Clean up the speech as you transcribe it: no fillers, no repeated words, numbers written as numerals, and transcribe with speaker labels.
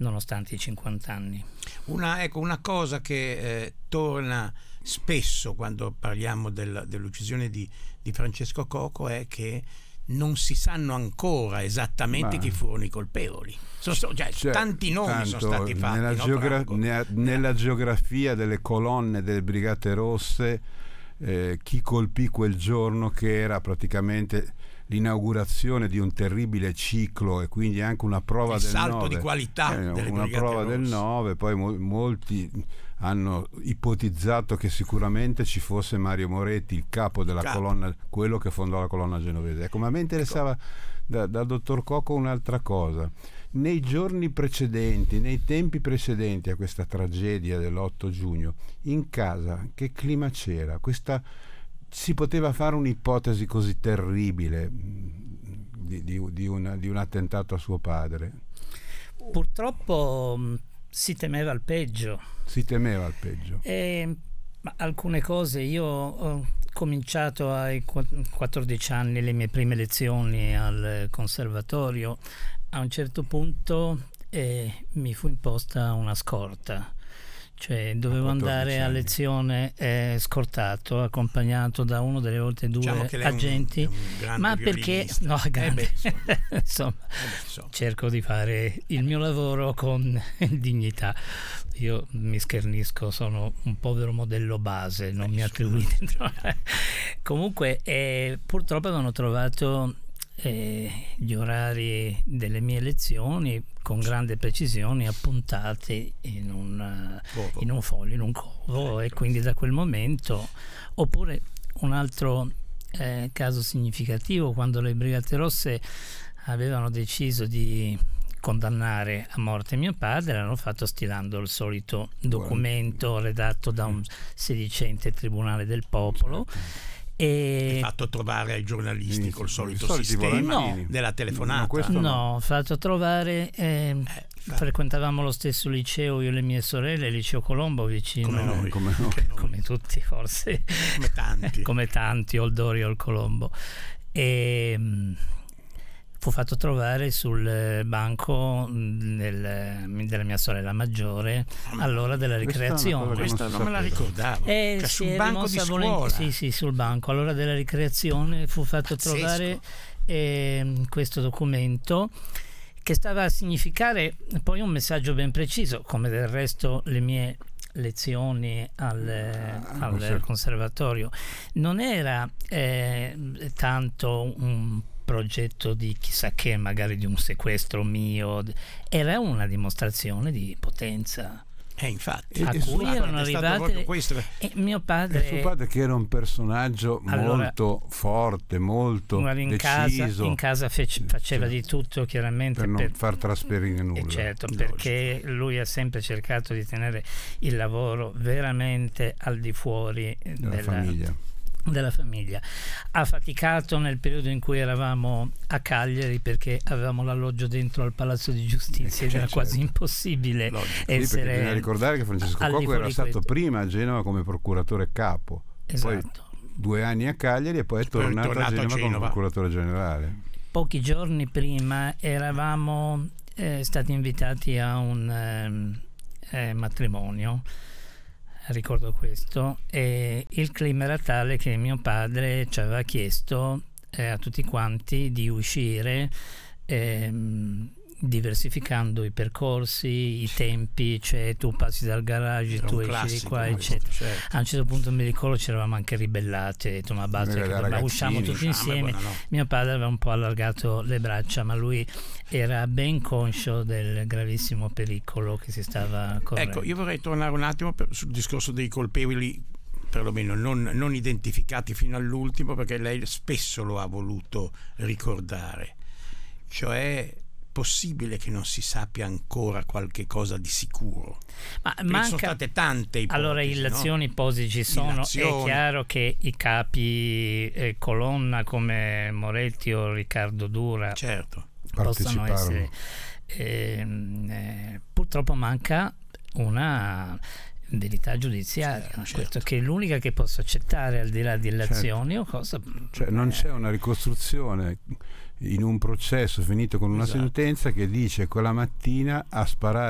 Speaker 1: nonostante i 50 anni.
Speaker 2: Una cosa che torna spesso quando parliamo dell'uccisione di Francesco Coco è che non si sanno ancora esattamente chi furono i colpevoli. Tanti nomi sono stati fatti.
Speaker 3: Nella geografia delle colonne delle Brigate Rosse, chi colpì quel giorno, che era praticamente l'inaugurazione di un terribile ciclo e quindi anche una prova del 9,
Speaker 2: salto di qualità delle
Speaker 3: una prova del 9. Poi molti hanno ipotizzato che sicuramente ci fosse Mario Moretti, il capo della colonna, quello che fondò la colonna genovese. Ecco, ma mi interessava dal dottor Coco un'altra cosa. Nei giorni precedenti, nei tempi precedenti a questa tragedia dell'8 giugno, in casa che clima c'era? Si poteva fare un'ipotesi così terribile di un attentato a suo padre?
Speaker 1: Purtroppo si temeva il peggio. Ma alcune cose, io ho cominciato ai 14 anni le mie prime lezioni al conservatorio. A un certo punto mi fu imposta una scorta, cioè dovevo andare a lezione scortato, accompagnato da uno delle volte due agenti. Ma perché insomma, cerco di fare il mio lavoro con dignità. Io mi schernisco, sono un povero modello base, non mi attribuite dentro. Comunque purtroppo avevano trovato gli orari delle mie lezioni con grande precisione appuntati in un foglio, in un covo, e quindi da quel momento. Oppure un altro caso significativo, quando le Brigate Rosse avevano deciso di condannare a morte mio padre, l'hanno fatto stilando il solito documento redatto da un sedicente tribunale del popolo. E
Speaker 2: fatto trovare ai giornalisti col solito sistema della telefonata.
Speaker 1: No, fatto trovare. Frequentavamo lo stesso liceo, io e le mie sorelle, il liceo Colombo vicino, come tutti forse, come tanti, Oldori o il Colombo. E fu fatto trovare sul banco della mia sorella maggiore all'ora della ricreazione.
Speaker 2: Questa non me la ricordavo.
Speaker 1: Sul
Speaker 2: banco di scuola.
Speaker 1: Sì, sul banco. All'ora della ricreazione fu fatto trovare questo documento, che stava a significare poi un messaggio ben preciso, come del resto le mie lezioni al conservatorio. Non era tanto un progetto di chissà che, magari di un sequestro mio, era una dimostrazione di potenza.
Speaker 2: Infatti,
Speaker 1: a cui erano arrivate mio padre,
Speaker 3: suo padre, che era un personaggio molto forte, molto deciso.
Speaker 1: In casa faceva di tutto, chiaramente,
Speaker 3: per non far trasferire nulla.
Speaker 1: Certo, perché lui ha sempre cercato di tenere il lavoro veramente al di fuori della famiglia. Ha faticato nel periodo in cui eravamo a Cagliari, perché avevamo l'alloggio dentro al Palazzo di Giustizia ed era quasi impossibile essere.
Speaker 3: Perché bisogna ricordare che Francesco Coco era stato prima a Genova come procuratore capo, poi 2 anni a Cagliari e poi è tornato a Genova come procuratore generale.
Speaker 1: Pochi giorni prima eravamo stati invitati a un matrimonio, ricordo questo, e il clima era tale che mio padre ci aveva chiesto a tutti quanti di uscire diversificando i percorsi, i tempi, cioè tu passi dal garage, tu esci di qua, eccetera. Certo. A un certo punto mi ricordo ci eravamo anche ribellati, ho detto ma basta, ma usciamo tutti insieme. Mio padre aveva un po' allargato le braccia, ma lui era ben conscio del gravissimo pericolo che si stava correndo.
Speaker 2: Ecco, io vorrei tornare un attimo sul discorso dei colpevoli, perlomeno non identificati fino all'ultimo, perché lei spesso lo ha voluto ricordare. Cioè, possibile che non si sappia ancora qualche cosa di sicuro? Sono state tante ipotesi.
Speaker 1: Allora, illazioni, ipotesi ci sono. È chiaro che i capi colonna come Moretti o Riccardo Dura,
Speaker 2: certo,
Speaker 1: possono essere. Purtroppo manca una verità giudiziaria, questo che è l'unica che posso accettare, al di là di illazioni o cosa.
Speaker 3: Cioè, non c'è una ricostruzione in un processo finito con una sentenza che dice quella mattina a sparare